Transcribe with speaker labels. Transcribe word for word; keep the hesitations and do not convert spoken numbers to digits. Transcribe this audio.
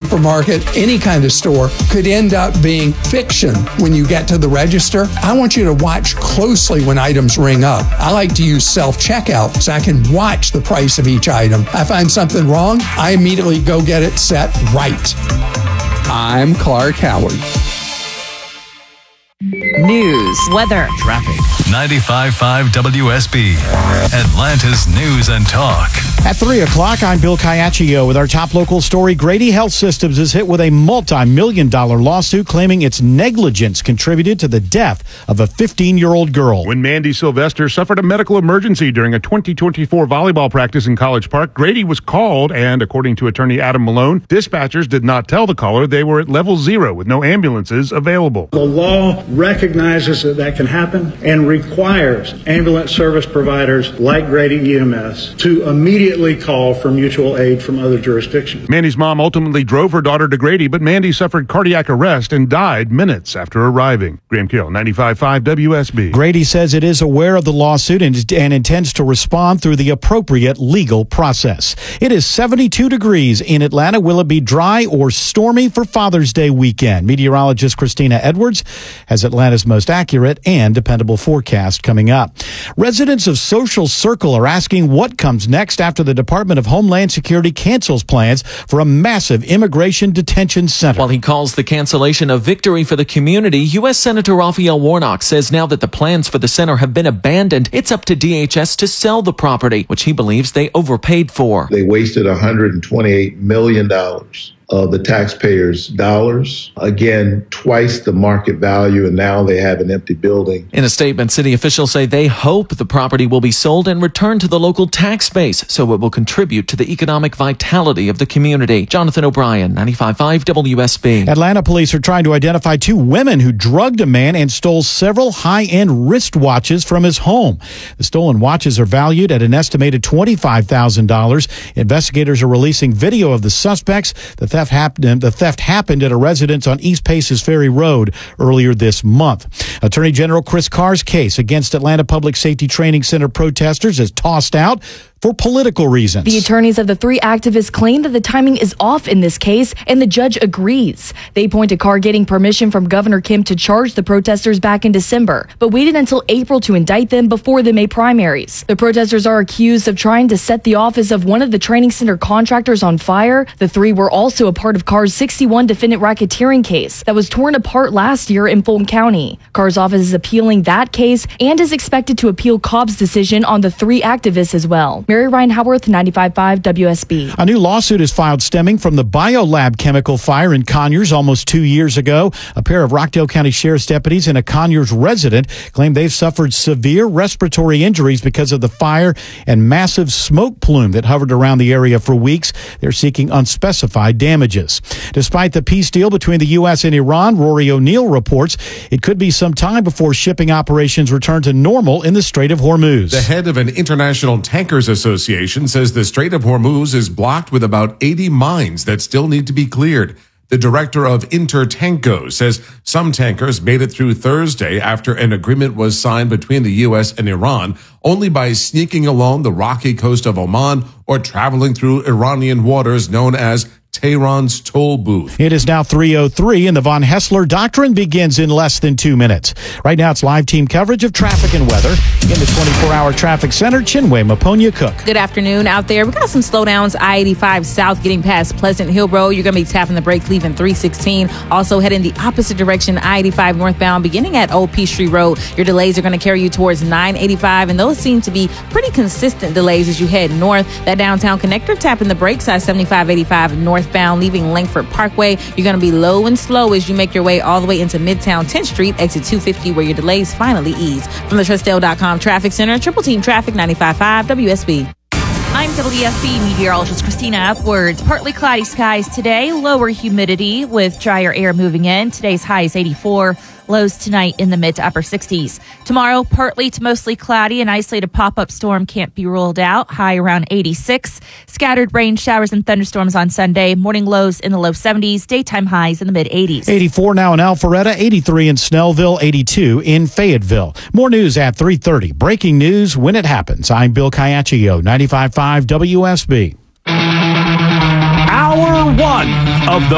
Speaker 1: supermarket, any kind of store, could end up being fiction when you get to the register. I want you to watch closely when items ring up. I like to use self-checkout so I can watch the price of each item. I find something wrong, I immediately go get it set right. I'm Clark Howard.
Speaker 2: News, weather,
Speaker 3: traffic. ninety-five point five W S B, Atlanta's News and Talk.
Speaker 4: At three o'clock, I'm Bill Caiaccio with our top local story. Grady Health Systems is hit with a multi-million dollar lawsuit claiming its negligence contributed to the death of a fifteen-year-old girl.
Speaker 5: When Mandy Sylvester suffered a medical emergency during a twenty twenty-four volleyball practice in College Park, Grady was called, and according to attorney Adam Malone, dispatchers did not tell the caller they were at level zero with no ambulances available.
Speaker 6: The law recognizes that that can happen and requires ambulance service providers like Grady E M S to immediately call for mutual aid from other jurisdictions.
Speaker 5: Mandy's mom ultimately drove her daughter to Grady, but Mandy suffered cardiac arrest and died minutes after arriving. Graham Carroll, ninety-five point five W S B.
Speaker 4: Grady says it is aware of the lawsuit and, and intends to respond through the appropriate legal process. It is seventy-two degrees in Atlanta. Will it be dry or stormy for Father's Day weekend? Meteorologist Christina Edwards has Atlanta's most accurate and dependable forecast coming up. Residents of Social Circle are asking what comes next after the Department of Homeland Security cancels plans for a massive immigration detention center.
Speaker 7: While he calls the cancellation a victory for the community, U S Senator Raphael Warnock says now that the plans for the center have been abandoned, it's up to D H S to sell the property, which he believes they overpaid for.
Speaker 8: They wasted one hundred twenty-eight million dollars. Of the taxpayers' dollars. Again, twice the market value, and now they have an empty building.
Speaker 7: In a statement, city officials say they hope the property will be sold and returned to the local tax base so it will contribute to the economic vitality of the community. Jonathan O'Brien, ninety-five point five W S B.
Speaker 4: Atlanta police are trying to identify two women who drugged a man and stole several high-end wristwatches from his home. The stolen watches are valued at an estimated twenty-five thousand dollars. Investigators are releasing video of the suspects. The theft happened, the theft happened at a residence on East Paces Ferry Road earlier this month. Attorney General Chris Carr's case against Atlanta Public Safety Training Center protesters is tossed out for political reasons.
Speaker 9: The attorneys of the three activists claim that the timing is off in this case, and the judge agrees. They point to Carr getting permission from Governor Kemp to charge the protesters back in December, but waited until April to indict them before the May primaries. The protesters are accused of trying to set the office of one of the training center contractors on fire. The three were also a part of Carr's sixty-one defendant racketeering case that was torn apart last year in Fulton County. Carr's office is appealing that case and is expected to appeal Cobb's decision on the three activists as well. Mary Ryan Howarth, ninety-five point five W S B.
Speaker 4: A new lawsuit is filed stemming from the BioLab chemical fire in Conyers almost two years ago. A pair of Rockdale County Sheriff's deputies and a Conyers resident claim they've suffered severe respiratory injuries because of the fire and massive smoke plume that hovered around the area for weeks. They're seeking unspecified damages. Despite the peace deal between the U S and Iran, Rory O'Neill reports it could be some time before shipping operations return to normal in the Strait of Hormuz.
Speaker 10: The head of an international tankers association says the Strait of Hormuz is blocked with about eighty mines that still need to be cleared. The director of Intertanko says some tankers made it through Thursday after an agreement was signed between the U S and Iran only by sneaking along the rocky coast of Oman or traveling through Iranian waters known as Tehran's toll booth.
Speaker 4: It is now three oh three, and the Von Hessler Doctrine begins in less than two minutes. Right now, it's live team coverage of traffic and weather. In the twenty-four hour traffic center, Chinwe Maponia Cook.
Speaker 2: Good afternoon out there. We got some slowdowns. I eighty-five south getting past Pleasant Hill Road. You're going to be tapping the brake leaving three sixteen. Also heading the opposite direction, I eighty-five northbound beginning at Old Peachtree Road. Your delays are going to carry you towards nine eighty-five, and those seem to be pretty consistent delays as you head north. That downtown connector tapping the brakes at seventy-five eighty-five northbound leaving Langford Parkway. You're going to be low and slow as you make your way all the way into Midtown tenth Street, exit two fifty, where your delays finally ease. From the Tristel dot com Traffic Center, Triple Team Traffic, ninety-five point five W S B.
Speaker 11: I'm W S B meteorologist Christina Edwards. Partly cloudy skies today, lower humidity with drier air moving in. Today's high is eighty-four. Lows tonight in the mid to upper sixties. Tomorrow, partly to mostly cloudy. An isolated pop-up storm can't be ruled out. High around eighty-six. Scattered rain showers and thunderstorms on Sunday. Morning lows in the low seventies. Daytime highs in the mid eighties.
Speaker 4: eighty-four now in Alpharetta, eighty-three in Snellville, eighty-two in Fayetteville. More news at three thirty. Breaking news when it happens. I'm Bill Caiaccio, ninety-five point five W S B.
Speaker 12: Hour one of the